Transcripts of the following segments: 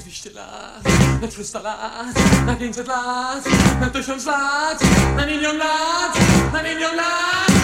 200 lat, na 300 lat, na 500 lat, na 1000 lat, na 1 000 000 lat, na 1 000 000 lat.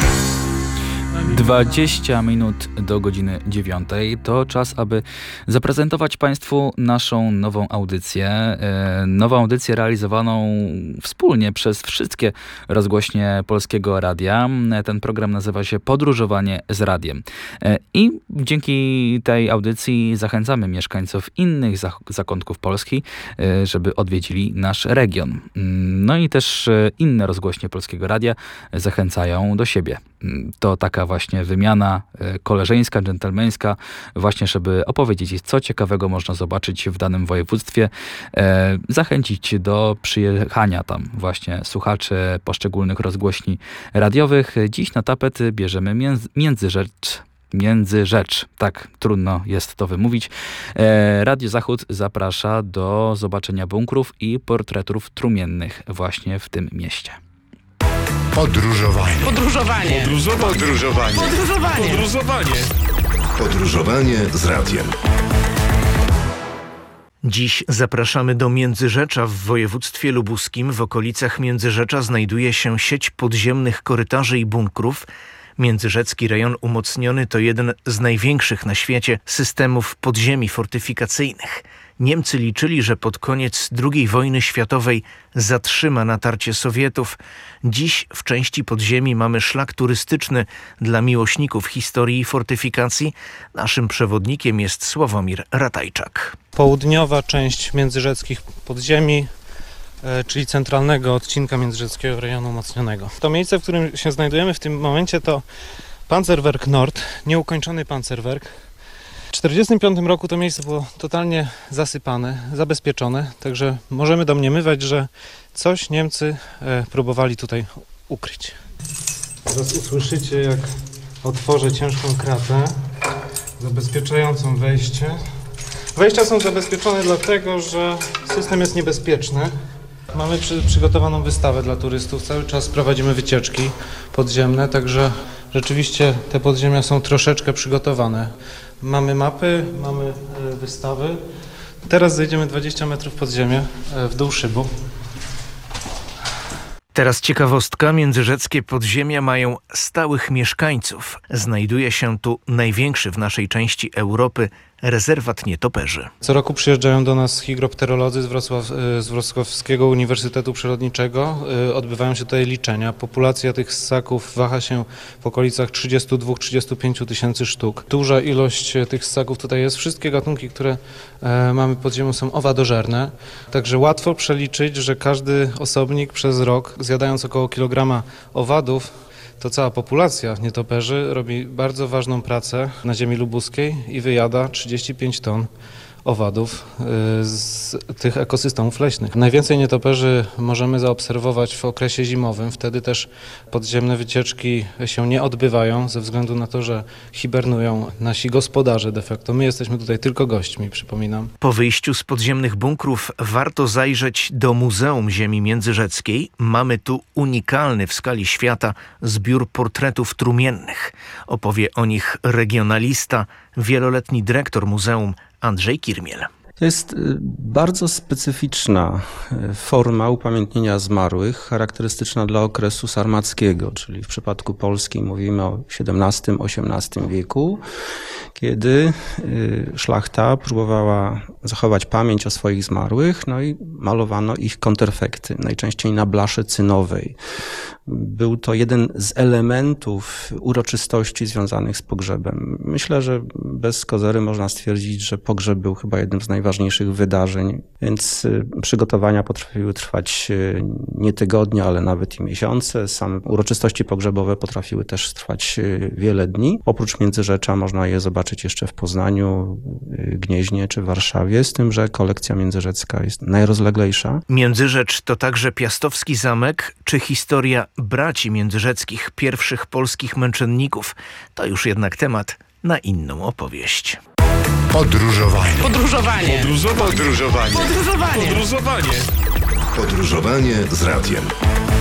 20 minut do godziny 9 to czas, aby zaprezentować Państwu naszą nową audycję. Nową audycję realizowaną wspólnie przez wszystkie rozgłośnie Polskiego Radia. Ten program nazywa się Podróżowanie z Radiem. I dzięki tej audycji zachęcamy mieszkańców innych zakątków Polski, żeby odwiedzili nasz region. No i też inne rozgłośnie Polskiego Radia zachęcają do siebie. To taka właśnie wymiana koleżeńska, dżentelmeńska, właśnie żeby opowiedzieć, co ciekawego można zobaczyć w danym województwie, zachęcić do przyjechania tam właśnie słuchaczy poszczególnych rozgłośni radiowych. Dziś na tapet bierzemy Międzyrzecz. Tak, trudno jest to wymówić. Radio Zachód zaprasza do zobaczenia bunkrów i portretów trumiennych właśnie w tym mieście. Podróżowanie. Podróżowanie. Podróżowanie. Podróżowanie. Podróżowanie. Podróżowanie z radiem. Dziś zapraszamy do Międzyrzecza w województwie lubuskim. W okolicach Międzyrzecza znajduje się sieć podziemnych korytarzy i bunkrów. Międzyrzecki rejon umocniony to jeden z największych na świecie systemów podziemi fortyfikacyjnych. Niemcy liczyli, że pod koniec II wojny światowej zatrzyma natarcie Sowietów. Dziś w części podziemi mamy szlak turystyczny dla miłośników historii i fortyfikacji. Naszym przewodnikiem jest Sławomir Ratajczak. Południowa część międzyrzeckich podziemi, czyli centralnego odcinka międzyrzeckiego rejonu umocnionego. To miejsce, w którym się znajdujemy w tym momencie, to Panzerwerk Nord, nieukończony Panzerwerk. W 1945 roku to miejsce było totalnie zasypane, zabezpieczone, także możemy domniemywać, że coś Niemcy próbowali tutaj ukryć. Teraz usłyszycie, jak otworzę ciężką kratę zabezpieczającą wejście. Wejścia są zabezpieczone dlatego, że system jest niebezpieczny. Mamy przygotowaną wystawę dla turystów, cały czas prowadzimy wycieczki podziemne, także rzeczywiście te podziemia są troszeczkę przygotowane. Mamy mapy, mamy wystawy. Teraz zejdziemy 20 metrów pod ziemię w dół szybu. Teraz ciekawostka, międzyrzeckie podziemia mają stałych mieszkańców. Znajduje się tu największy w naszej części Europy rezerwat nietoperzy. Co roku przyjeżdżają do nas hidropterolodzy z Wrocławskiego Uniwersytetu Przyrodniczego. Odbywają się tutaj liczenia. Populacja tych ssaków waha się w okolicach 32-35 tysięcy sztuk. Duża ilość tych ssaków tutaj jest. Wszystkie gatunki, które mamy pod ziemią, są owadożerne. Także łatwo przeliczyć, że każdy osobnik przez rok, zjadając około kilograma owadów, to cała populacja nietoperzy robi bardzo ważną pracę na ziemi lubuskiej i wyjada 35 ton owadów z tych ekosystemów leśnych. Najwięcej nietoperzy możemy zaobserwować w okresie zimowym. Wtedy też podziemne wycieczki się nie odbywają ze względu na to, że hibernują nasi gospodarze de facto. My jesteśmy tutaj tylko gośćmi, przypominam. Po wyjściu z podziemnych bunkrów warto zajrzeć do Muzeum Ziemi Międzyrzeckiej. Mamy tu unikalny w skali świata zbiór portretów trumiennych. Opowie o nich regionalista, wieloletni dyrektor muzeum Andrzej Kirmiel. To jest bardzo specyficzna forma upamiętnienia zmarłych, charakterystyczna dla okresu sarmackiego, czyli w przypadku Polski mówimy o XVII-XVIII wieku, kiedy szlachta próbowała zachować pamięć o swoich zmarłych, no i malowano ich konterfekty, najczęściej na blasze cynowej. Był to jeden z elementów uroczystości związanych z pogrzebem. Myślę, że bez kozery można stwierdzić, że pogrzeb był chyba jednym z najważniejszych wydarzeń, więc przygotowania potrafiły trwać nie tygodnie, ale nawet i miesiące. Same uroczystości pogrzebowe potrafiły też trwać wiele dni. Oprócz Międzyrzecza można je zobaczyć jeszcze w Poznaniu, Gnieźnie czy Warszawie, z tym, że kolekcja międzyrzecka jest najrozleglejsza. Międzyrzecz to także Piastowski Zamek czy historia braci międzyrzeckich, pierwszych polskich męczenników. To już jednak temat na inną opowieść. Podróżowanie. Podróżowanie. Podróżowanie. Podróżowanie. Podróżowanie z radiem.